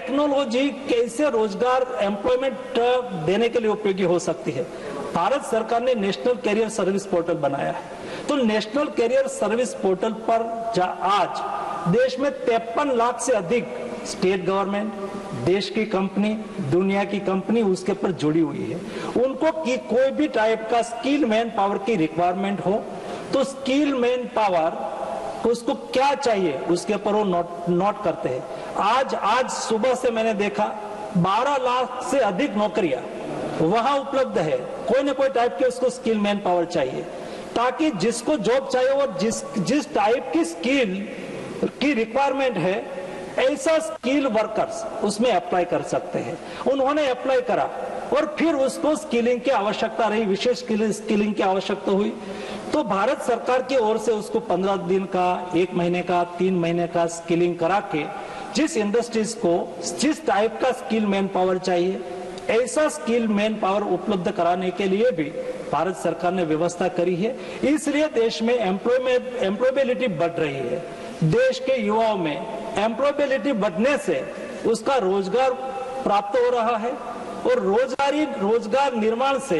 Technology कैसे रोजगार employment देने के लिए उपयोगी हो सकती है। भारत सरकार ने नेशनल कैरियर सर्विस पोर्टल बनाया है, तो नेशनल कैरियर सर्विस पोर्टल पर आज देश में 53 लाख से अधिक स्टेट गवर्नमेंट, देश की कंपनी, दुनिया की कंपनी उसके पर जुड़ी हुई है। उनको कि कोई भी टाइप का स्किल मैन पावर की रिक्वायरमेंट हो तो स्किल मैन पावर उसको क्या चाहिए उसके ऊपर वो नोट करते हैं। आज सुबह से मैंने देखा 12 लाख से अधिक नौकरियां वहां उपलब्ध है। कोई ना कोई टाइप के उसको स्किल मैन पावर चाहिए, ताकि जिसको जॉब चाहिए और जिस टाइप की स्किल की रिक्वायरमेंट है ऐसा स्किल वर्कर्स उसमें अप्लाई कर सकते हैं। उन्होंने अप्लाई करा और फिर उसको स्किलिंग की आवश्यकता रही, विशेष स्किलिंग की आवश्यकता हुई, तो भारत सरकार की ओर से उसको 15 दिन का, 1 महीने का, 3 महीने का स्किलिंग करा के जिस इंडस्ट्रीज को जिस टाइप का स्किल मैन पावर चाहिए ऐसा स्किल मैन पावर उपलब्ध कराने के लिए भी भारत सरकार ने व्यवस्था करी है। इसलिए देश में एम्प्लॉयबिलिटी बढ़ रही है। देश के युवाओं में एम्प्लॉयबिलिटी बढ़ने से उसका रोजगार प्राप्त हो रहा है और रोजगार निर्माण से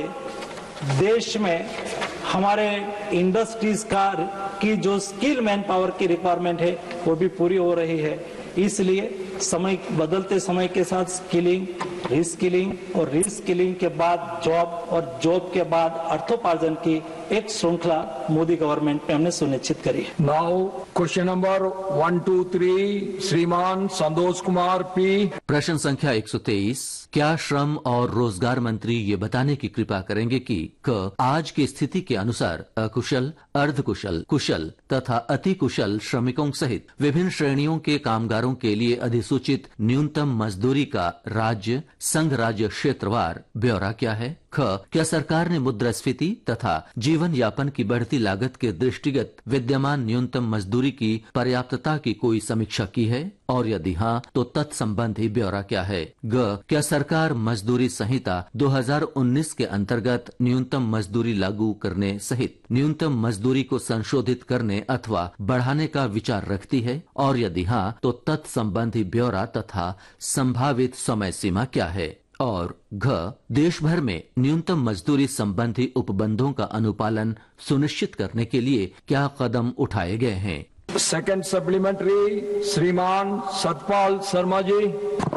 देश में हमारे इंडस्ट्रीज की जो स्किल मैन पावर की रिक्वायरमेंट है वो भी पूरी हो रही है। इसलिए बदलते समय के साथ स्किलिंग, रीस्किलिंग और रीस्किलिंग के बाद जॉब और जॉब के बाद अर्थोपार्जन की एक श्रृंखला मोदी गवर्नमेंट में हमने सुनिश्चित करी है। नाउ क्वेश्चन नंबर 1, 2, 3 श्रीमान संतोष कुमार पी। प्रश्न संख्या 123, क्या श्रम और रोजगार मंत्री ये बताने की कृपा करेंगे कि आज की स्थिति के अनुसार अकुशल, अर्धकुशल, कुशल तथा अति कुशल श्रमिकों सहित विभिन्न श्रेणियों के कामगारों के लिए अधिसूचित न्यूनतम मजदूरी का राज्य संघ राज्य क्षेत्रवार ब्यौरा क्या है? क्या सरकार ने मुद्रास्फीति तथा जीवन यापन की बढ़ती लागत के दृष्टिगत विद्यमान न्यूनतम मजदूरी की पर्याप्तता की कोई समीक्षा की है, और यदि हाँ तो तत्संबंधी ब्यौरा क्या है? क्या सरकार मजदूरी संहिता 2019 के अंतर्गत न्यूनतम मजदूरी लागू करने सहित न्यूनतम मजदूरी को संशोधित करने अथवा बढ़ाने का विचार रखती है, और यदि हाँ तो तत्संबंधी ब्यौरा तथा संभावित समय सीमा क्या है? और देश भर में न्यूनतम मजदूरी संबंधी उपबंधों का अनुपालन सुनिश्चित करने के लिए क्या कदम उठाए गए हैं? सेकंड सप्लीमेंट्री श्रीमान सतपाल शर्मा जी।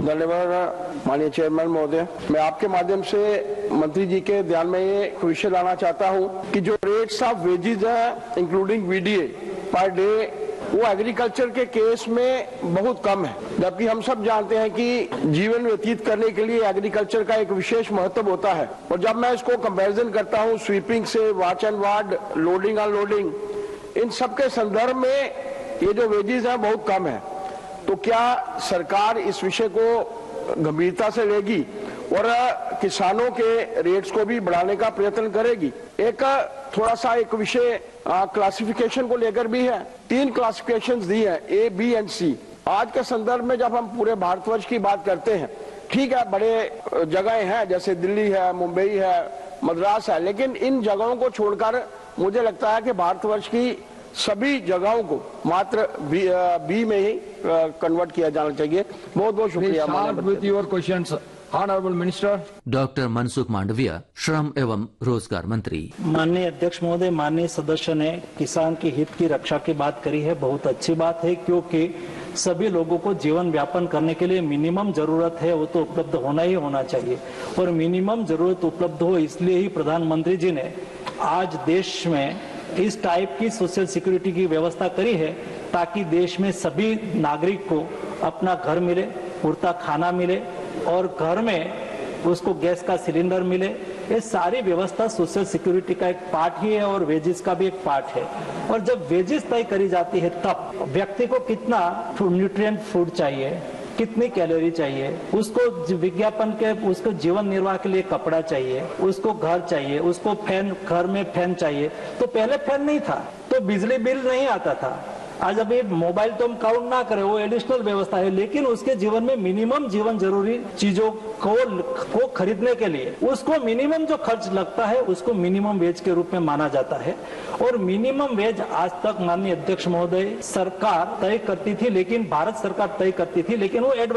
धन्यवाद माननीय चेयरमैन महोदय। मैं आपके माध्यम से मंत्री जी के ध्यान में ये विषय लाना चाहता हूँ कि जो रेट्स ऑफ वेजेस है इंक्लूडिंग वीडीए पर डे वो एग्रीकल्चर के केस में बहुत कम है, जबकि हम सब जानते हैं कि जीवन व्यतीत करने के लिए एग्रीकल्चर का एक विशेष महत्व होता है। और जब मैं इसको कंपैरिजन करता हूँ स्वीपिंग से, watch and ward, loading unloading, इन सब के संदर्भ में ये जो वेजेस हैं बहुत कम है। तो क्या सरकार इस विषय को गंभीरता से लेगी और किसानों के रेट्स को भी बढ़ाने का प्रयत्न करेगी? एक थोड़ा सा एक विषय क्लासिफिकेशन को लेकर भी है। 3 क्लासिफिकेशंस दी है, ए, बी एंड सी। आज के संदर्भ में जब हम पूरे भारतवर्ष की बात करते हैं, ठीक है बड़े जगहें हैं जैसे दिल्ली है, मुंबई है, मद्रास है, लेकिन इन जगहों को छोड़कर मुझे लगता है कि भारतवर्ष की सभी जगहों को मात्र बी में ही कन्वर्ट किया जाना चाहिए। बहुत बहुत शुक्रिया। Honourable minister doctor Mansukh Mandaviya, श्रम एवं रोजगार मंत्री। माननीय अध्यक्ष महोदय, माननीय सदस्य ने किसान के हित की रक्षा की बात करी है। बहुत अच्छी बात है, क्योंकि सभी लोगों को जीवन व्यापन करने के लिए मिनिमम जरूरत है वो तो उपलब्ध होना ही होना चाहिए, और मिनिमम जरूरत उपलब्ध हो इसलिए ही प्रधानमंत्री जी ने आज देश में इस टाइप की सोशल सिक्योरिटी की व्यवस्था करी है, ताकि देश में सभी नागरिक को अपना घर मिले, पूरता खाना मिले और घर में उसको गैस का सिलेंडर मिले। ये सारी व्यवस्था सोशल सिक्योरिटी का एक पार्ट ही है और वेजेस का भी एक पार्ट है। और जब वेजेस तय करी जाती है तब व्यक्ति को कितना न्यूट्रिएंट फूड चाहिए, कितनी कैलोरी चाहिए, उसको विज्ञापन के उसको जीवन निर्वाह के लिए कपड़ा चाहिए, उसको घर चाहिए, उसको फैन, घर में फैन चाहिए। तो पहले फैन नहीं था तो बिजली बिल नहीं आता था। आज अभी मोबाइल तो हम काउंट ना करें, वो एडिशनल व्यवस्था है, लेकिन उसके जीवन में मिनिमम जीवन जरूरी चीजों को खरीदने के लिए उसको मिनिमम जो खर्च लगता है उसको मिनिमम वेज के रूप में माना जाता है। और मिनिमम वेज आज तक माननीय अध्यक्ष महोदय सरकार तय करती थी, लेकिन भारत सरकार तय करती थी, लेकिन वो